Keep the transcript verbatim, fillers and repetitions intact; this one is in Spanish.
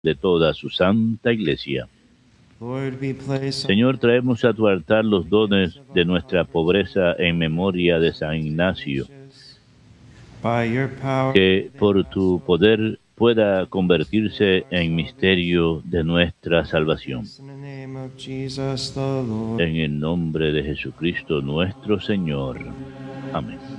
de toda su santa Iglesia. Señor, traemos a tu altar los dones de nuestra pobreza en memoria de San Ignacio, que por tu poder pueda convertirse en misterio de nuestra salvación. En el nombre de Jesucristo nuestro Señor. Amén.